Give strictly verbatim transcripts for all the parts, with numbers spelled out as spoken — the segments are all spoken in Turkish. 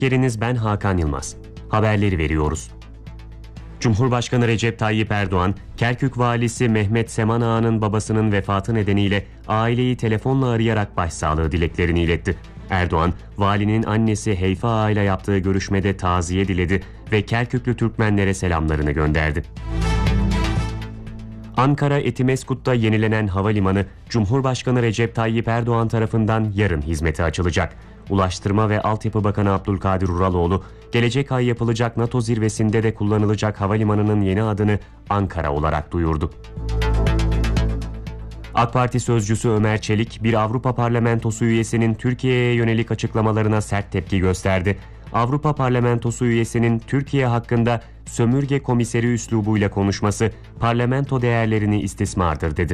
Yeriniz ben Hakan Yılmaz. Haberleri veriyoruz. Cumhurbaşkanı Recep Tayyip Erdoğan, Kerkük Valisi Mehmet Seman Ağa'nın babasının vefatı nedeniyle aileyi telefonla arayarak başsağlığı dileklerini iletti. Erdoğan, valinin annesi Heyfa Ağa ile yaptığı görüşmede taziye diledi ve Kerküklü Türkmenlere selamlarını gönderdi. Ankara Etimeskut'ta yenilenen havalimanı, Cumhurbaşkanı Recep Tayyip Erdoğan tarafından yarın hizmete açılacak. Ulaştırma ve Altyapı Bakanı Abdülkadir Uraloğlu, gelecek ay yapılacak NATO zirvesinde de kullanılacak havalimanının yeni adını Ankara olarak duyurdu. AK Parti sözcüsü Ömer Çelik, bir Avrupa Parlamentosu üyesinin Türkiye'ye yönelik açıklamalarına sert tepki gösterdi. Avrupa Parlamentosu üyesinin Türkiye hakkında sömürge komiseri üslubuyla konuşması parlamento değerlerini istismardır dedi.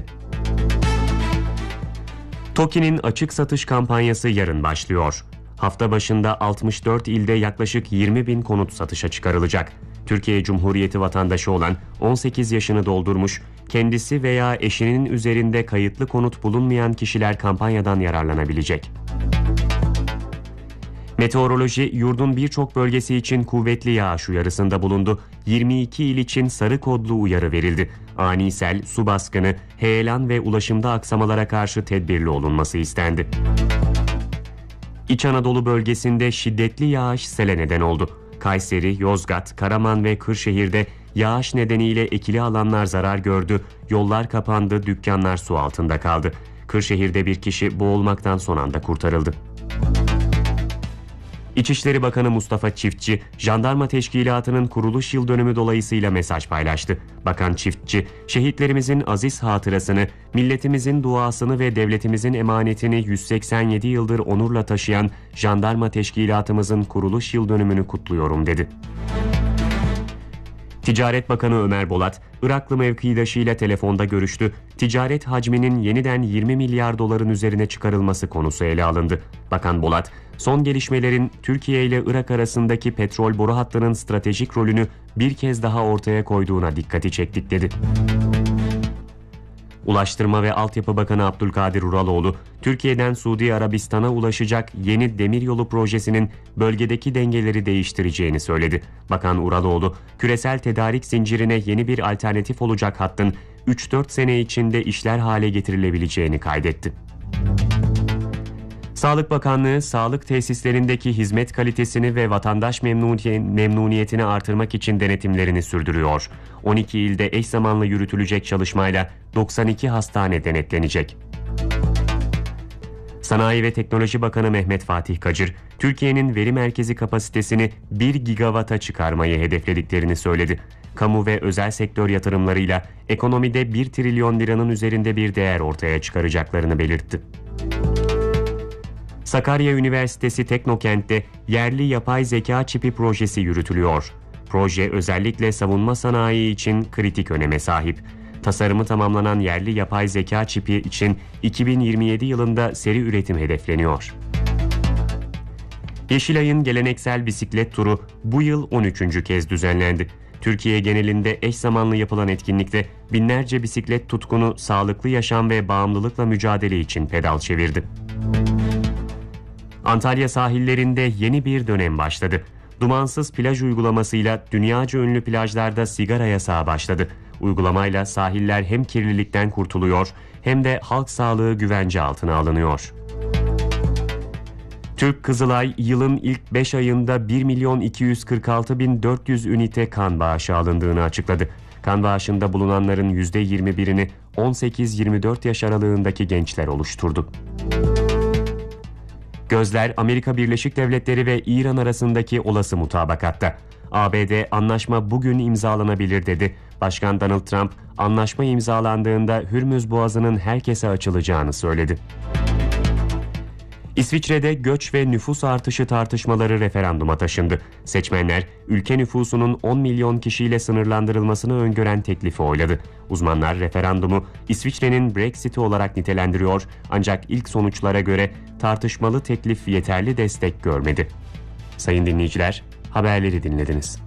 TOKİ'nin açık satış kampanyası yarın başlıyor. Hafta başında altmış dört ilde yaklaşık yirmi bin konut satışa çıkarılacak. Türkiye Cumhuriyeti vatandaşı olan on sekiz yaşını doldurmuş, kendisi veya eşinin üzerinde kayıtlı konut bulunmayan kişiler kampanyadan yararlanabilecek. Meteoroloji, yurdun birçok bölgesi için kuvvetli yağış uyarısında bulundu. yirmi iki il için sarı kodlu uyarı verildi. Ani sel, su baskını, heyelan ve ulaşımda aksamalara karşı tedbirli olunması istendi. İç Anadolu bölgesinde şiddetli yağış sele neden oldu. Kayseri, Yozgat, Karaman ve Kırşehir'de yağış nedeniyle ekili alanlar zarar gördü, yollar kapandı, dükkanlar su altında kaldı. Kırşehir'de bir kişi boğulmaktan son anda kurtarıldı. İçişleri Bakanı Mustafa Çiftçi, Jandarma Teşkilatı'nın kuruluş yıl dönümü dolayısıyla mesaj paylaştı. Bakan Çiftçi, şehitlerimizin aziz hatırasını, milletimizin duasını ve devletimizin emanetini yüz seksen yedi yıldır onurla taşıyan Jandarma Teşkilatımızın kuruluş yıl dönümünü kutluyorum dedi. Ticaret Bakanı Ömer Bolat, Iraklı mevkidaşıyla telefonda görüştü. Ticaret hacminin yeniden yirmi milyar doların üzerine çıkarılması konusu ele alındı. Bakan Bolat, son gelişmelerin Türkiye ile Irak arasındaki petrol boru hattının stratejik rolünü bir kez daha ortaya koyduğuna dikkati çektik dedi. Ulaştırma ve Altyapı Bakanı Abdülkadir Uraloğlu, Türkiye'den Suudi Arabistan'a ulaşacak yeni demiryolu projesinin bölgedeki dengeleri değiştireceğini söyledi. Bakan Uraloğlu, küresel tedarik zincirine yeni bir alternatif olacak hattın üç dört sene içinde işler hale getirilebileceğini kaydetti. Sağlık Bakanlığı, sağlık tesislerindeki hizmet kalitesini ve vatandaş memnuniyetini artırmak için denetimlerini sürdürüyor. on iki ilde eş zamanlı yürütülecek çalışmayla doksan iki hastane denetlenecek. Sanayi ve Teknoloji Bakanı Mehmet Fatih Kacır, Türkiye'nin veri merkezi kapasitesini bir gigawata çıkarmayı hedeflediklerini söyledi. Kamu ve özel sektör yatırımlarıyla ekonomide bir trilyon liranın üzerinde bir değer ortaya çıkaracaklarını belirtti. Sakarya Üniversitesi Teknokent'te yerli yapay zeka çipi projesi yürütülüyor. Proje özellikle savunma sanayi için kritik öneme sahip. Tasarımı tamamlanan yerli yapay zeka çipi için iki bin yirmi yedi yılında seri üretim hedefleniyor. Yeşilay'ın geleneksel bisiklet turu bu yıl on üçüncü kez düzenlendi. Türkiye genelinde eş zamanlı yapılan etkinlikte binlerce bisiklet tutkunu sağlıklı yaşam ve bağımlılıkla mücadele için pedal çevirdi. Antalya sahillerinde yeni bir dönem başladı. Dumansız plaj uygulamasıyla dünyaca ünlü plajlarda sigara yasağı başladı. Uygulamayla sahiller hem kirlilikten kurtuluyor hem de halk sağlığı güvence altına alınıyor. Türk Kızılay yılın ilk beş ayında bir milyon iki yüz kırk altı bin dört yüz ünite kan bağışı alındığını açıkladı. Kan bağışında bulunanların yüzde yirmi birini on sekiz yirmi dört yaş aralığındaki gençler oluşturdu. Gözler Amerika Birleşik Devletleri ve İran arasındaki olası mutabakatta. A B D anlaşma bugün imzalanabilir dedi. Başkan Donald Trump anlaşma imzalandığında Hürmüz Boğazı'nın herkese açılacağını söyledi. İsviçre'de göç ve nüfus artışı tartışmaları referanduma taşındı. Seçmenler ülke nüfusunun on milyon kişiyle sınırlandırılmasını öngören teklifi oyladı. Uzmanlar referandumu İsviçre'nin Brexit'i olarak nitelendiriyor ancak ilk sonuçlara göre tartışmalı teklif yeterli destek görmedi. Sayın dinleyiciler, haberleri dinlediniz.